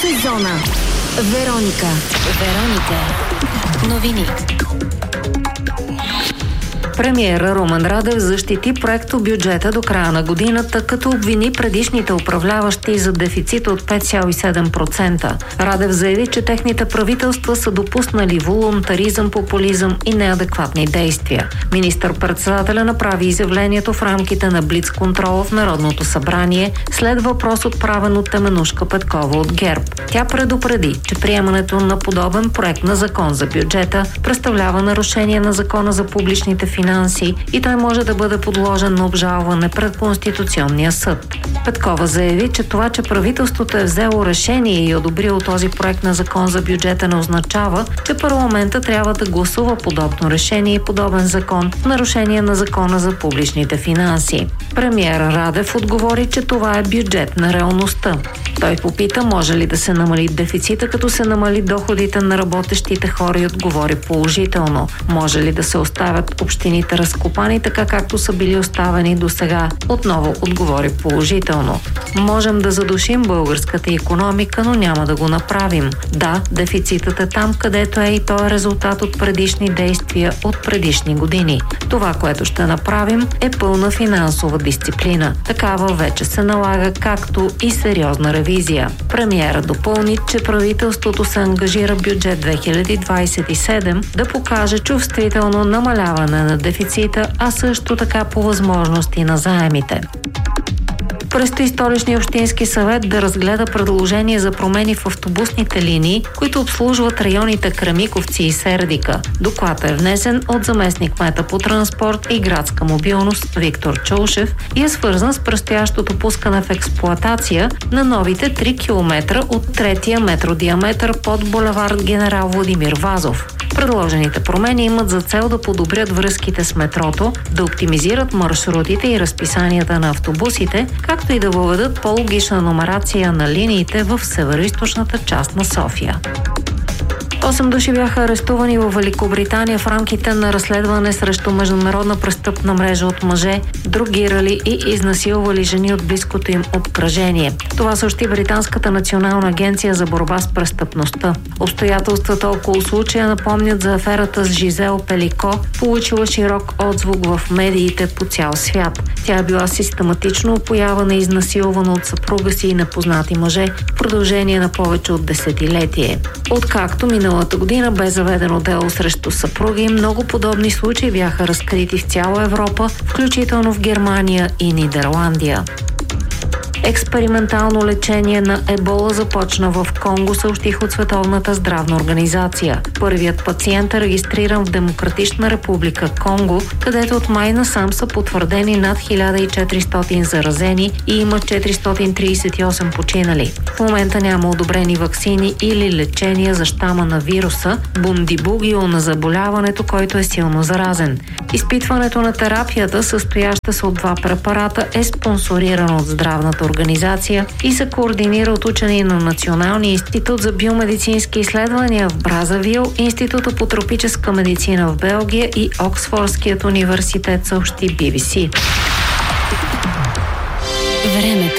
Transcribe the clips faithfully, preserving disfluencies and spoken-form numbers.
Сезона. Вероника. Вероника. Новини. Премиера Румен Радев защити проекто бюджета до края на годината, като обвини предишните управляващи за дефицит от пет цяло и седем процента. Радев заяви, че техните правителства са допуснали волунтаризъм, популизъм и неадекватни действия. Министър-председателя направи изявлението в рамките на блиц-контрола в Народното събрание след въпрос отправен от Теменужка Петкова от ГЕРБ. Тя предупреди, че приемането на подобен проект на закон за бюджета представлява нарушение на закона за публичните финанси и той може да бъде подложен на обжалване пред Конституционния съд. Петкова заяви, че това, че правителството е взело решение и одобрило този проект на закон за бюджета, не означава, че парламента трябва да гласува подобно решение и подобен закон в нарушение на закона за публичните финанси. Премиер Радев отговори, че това е бюджет на реалността. Той попита, може ли да се намали дефицита, като се намали доходите на работещите хора и отговори положително. Може ли да се оставят общините разкопани, така както са били оставени до сега? Отново отговори положително. Можем да задушим българската икономика, но няма да го направим. Да, дефицитът е там, където е и той е резултат от предишни действия от предишни години. Това, което ще направим, е пълна финансова дисциплина. Такава вече се налага, както и сериозна ревизия. Премиера допълни, че правителството се ангажира бюджет две хиляди двадесет и седем да покаже чувствително намаляване на дефицита, а също така по възможности на заемите. Предстои Столичния общински съвет да разгледа предложение за промени в автобусните линии, които обслужват районите Кремиковци и Сердика. Докладът е внесен от заместник-кмета по транспорт и градска мобилност Виктор Чаушев и е свързан с предстоящото пускане в експлоатация на новите три километра от третия метродиаметър под булевард Генерал Владимир Вазов. Предложените промени имат за цел да подобрят връзките с метрото, да оптимизират маршрутите и разписанията на автобусите, както и да въведат по-логична номерация на линиите в североизточната част на София. Осем души бяха арестувани във Великобритания в рамките на разследване срещу международна престъпна мрежа от мъже, другирали и изнасилвали жени от близкото им обкръжение. Това съобщи Британската национална агенция за борба с престъпността. Обстоятелствата около случая напомнят за аферата с Жизел Пелико, получила широк отзвук в медиите по цял свят. Тя е била систематично опоявана и изнасилвана от съпруга си и непознати мъже в продължение на повече от десетилетие. Откакто миналата година бе заведено дело срещу съпруги, много подобни случаи бяха разкрити в цяла Европа, включително в Германия и Нидерландия. Експериментално лечение на ебола започна в Конго, съобщих от Световната здравна организация. Първият пациент е регистриран в Демократична република Конго, където от май насам са потвърдени над хиляда и четиристотин заразени и има четиристотин тридесет и осем починали. В момента няма одобрени ваксини или лечения за щама на вируса бундибугио на заболяването, който е силно заразен. Изпитването на терапията, състояща се от два препарата, е спонсорирано от здравната организация и се координира от учени на Националния институт за биомедицински изследвания в Бразавил, Института по тропическа медицина в Белгия и Оксфордският университет, съобщи Би Би Си. Времето.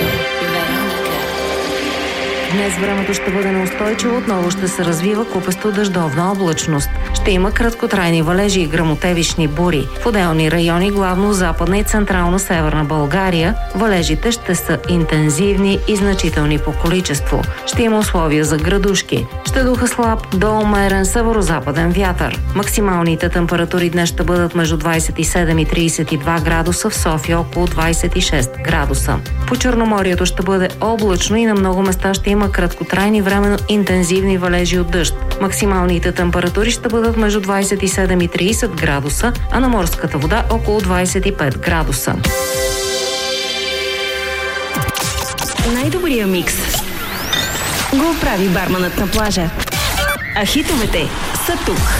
Днес времето ще бъде неустойчиво, отново ще се развива купесто дъждовна облачност. Ще има краткотрайни валежи и гръмотевични бури. В отделни райони, главно западна и централна северна България, валежите ще са интензивни и значителни по количество. Ще има условия за градушки. Ще духа слаб до умерен северозападен вятър. Максималните температури днес ще бъдат между двадесет и седем и тридесет и два градуса, в София около двадесет и шест градуса. По Черноморието ще бъде облачно и на много места ще има краткотрайни временно интензивни валежи от дъжд. Максималните температури ще бъдат между двадесет и седем и тридесет градуса, а на морската вода около двадесет и пет градуса. Най-добрия микс го прави барманът на плажа. А хитовете са тук.